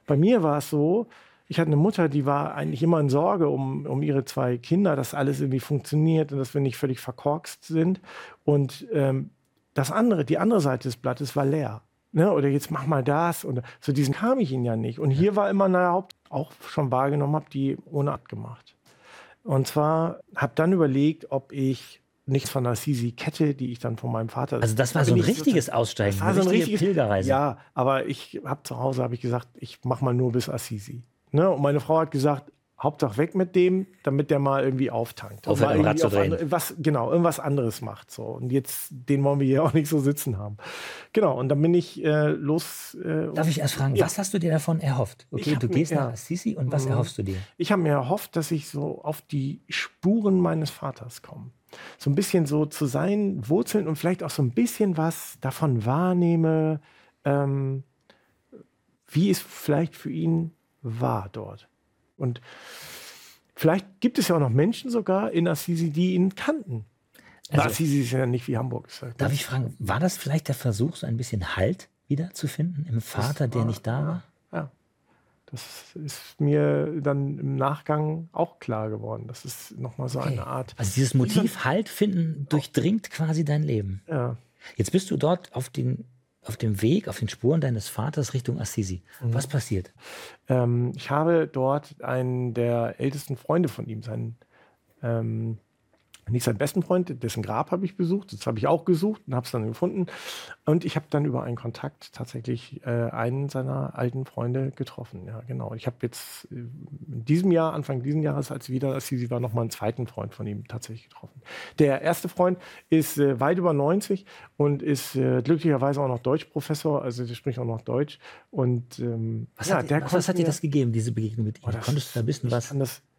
Bei mir war es so, ich hatte eine Mutter, die war eigentlich immer in Sorge um ihre 2 Kinder, dass alles irgendwie funktioniert und dass wir nicht völlig verkorkst sind. Und die andere Seite des Blattes war leer. Ne? Oder jetzt mach mal das. Und so diesen kam ich ihnen ja nicht. Und hier war immer eine auch schon wahrgenommen habe, die ohne abgemacht. Und zwar habe dann überlegt, ob ich nichts von Assisi Kette, die ich dann von meinem Vater... Also das war so ein richtiges Aussteigen, das war so eine richtige Pilgerreise. Ja, aber zu Hause habe ich gesagt, ich mache mal nur bis Assisi. Ne? Und meine Frau hat gesagt, Hauptsache weg mit dem, damit der mal irgendwie auftankt. Aufhört am Rad zu drehen. Irgendwas anderes macht. So. Und jetzt, den wollen wir hier auch nicht so sitzen haben. Genau, und dann bin ich los. Darf ich erst fragen, was hast du dir davon erhofft? Okay, du gehst nach Assisi und was erhoffst du dir? Ich habe mir erhofft, dass ich so auf die Spuren meines Vaters komme. So ein bisschen so zu seinen Wurzeln und vielleicht auch so ein bisschen was davon wahrnehme, wie es vielleicht für ihn war dort. Und vielleicht gibt es ja auch noch Menschen sogar in Assisi, die ihn kannten. Also, Assisi ist ja nicht wie Hamburg. Darf ich fragen, war das vielleicht der Versuch, so ein bisschen Halt wiederzufinden im Vater, der nicht da war? Ja, das ist mir dann im Nachgang auch klar geworden. Das ist nochmal so eine Art... Also dieses Motiv Halt finden durchdringt quasi dein Leben. Ja. Jetzt bist du dort auf dem Weg, auf den Spuren deines Vaters Richtung Assisi. Was passiert? Ich habe dort einen der ältesten Freunde von ihm, nicht seinen besten Freund, dessen Grab habe ich besucht. Das habe ich auch gesucht und habe es dann gefunden. Und ich habe dann über einen Kontakt tatsächlich einen seiner alten Freunde getroffen. Ja, genau. Ich habe jetzt Anfang dieses Jahres, als ich wieder Assisi war, nochmal einen zweiten Freund von ihm tatsächlich getroffen. Der erste Freund ist weit über 90 und ist glücklicherweise auch noch Deutschprofessor. Also der spricht auch noch Deutsch. Und was hat dir das gegeben, diese Begegnung mit ihm? Konntest du da wissen, was?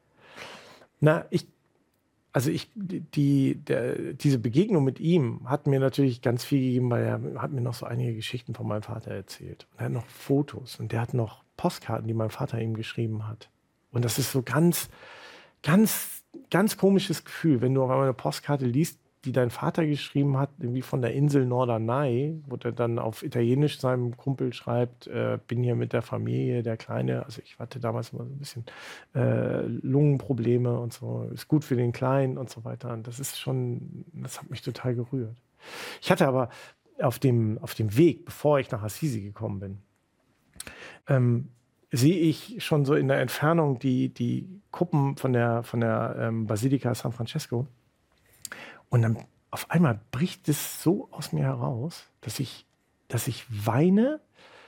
Diese Begegnung mit ihm hat mir natürlich ganz viel gegeben, weil er hat mir noch so einige Geschichten von meinem Vater erzählt. Und er hat noch Fotos und der hat noch Postkarten, die mein Vater ihm geschrieben hat. Und das ist so ganz, ganz, ganz komisches Gefühl, wenn du auf einmal eine Postkarte liest, die dein Vater geschrieben hat, irgendwie von der Insel Norderney, wo der dann auf Italienisch seinem Kumpel schreibt, bin hier mit der Familie, der Kleine, also ich hatte damals immer so ein bisschen Lungenprobleme und so, ist gut für den Kleinen und so weiter. Und das hat mich total gerührt. Ich hatte aber auf dem Weg, bevor ich nach Assisi gekommen bin, sehe ich schon so in der Entfernung die Kuppen von der Basilika San Francesco. Und dann auf einmal bricht es so aus mir heraus, dass ich weine.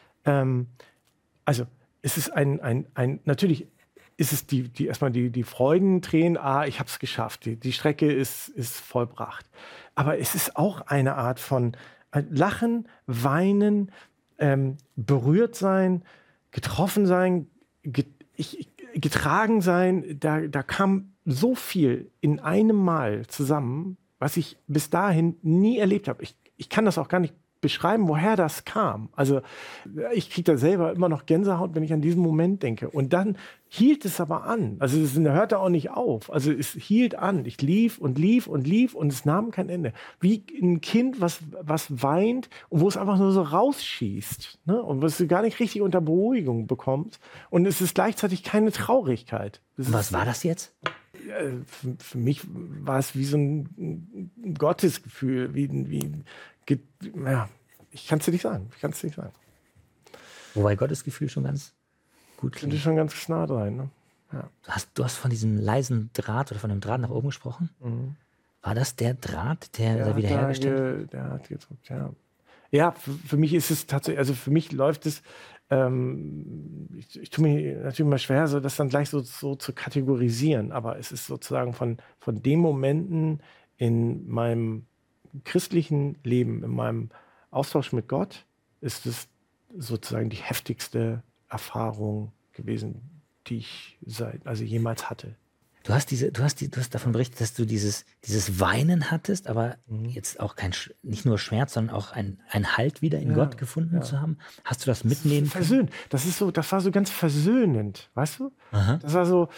Also es ist natürlich ist es erstmal die Freudentränen, ich habe es geschafft, die Strecke ist vollbracht. Aber es ist auch eine Art von Lachen, Weinen, berührt sein, getroffen sein, getragen sein. Da kam so viel in einem Mal zusammen, was ich bis dahin nie erlebt habe. Ich kann das auch gar nicht beschreiben, woher das kam. Also ich kriege da selber immer noch Gänsehaut, wenn ich an diesen Moment denke. Und dann hielt es aber an. Also es hörte auch nicht auf. Also es hielt an. Ich lief und lief und lief und es nahm kein Ende. Wie ein Kind, was weint und wo es einfach nur so rausschießt. Ne? Und was du gar nicht richtig unter Beruhigung bekommst. Und es ist gleichzeitig keine Traurigkeit. Was war das jetzt? Für mich war es wie so ein Gottesgefühl, ich kann es dir nicht sagen. Wobei Gottesgefühl schon ganz gut klingt. Schon ganz nah dran. Ne? Ja. Du hast von diesem leisen Draht oder von dem Draht nach oben gesprochen. Mhm. War das der Draht, der da wiederhergestellt wird? Der hat gedrückt, ja. Ja, für mich ist es tatsächlich, also für mich läuft es, ich tue mir natürlich mal schwer, so das dann gleich so zu kategorisieren, aber es ist sozusagen von den Momenten in meinem christlichen Leben, in meinem Austausch mit Gott, ist es sozusagen die heftigste Erfahrung gewesen, die ich jemals hatte. Du hast davon berichtet, dass du dieses Weinen hattest, aber jetzt auch nicht nur Schmerz, sondern auch ein Halt wieder in Gott gefunden zu haben. Hast du das mitnehmen können? Versöhnt. Das war so ganz versöhnend, weißt du? Aha. Das war so,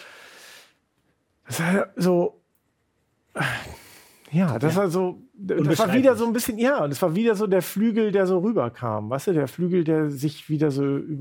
das war wieder so ein bisschen, und es war wieder so der Flügel, der so rüberkam, weißt du, der Flügel, der sich wieder so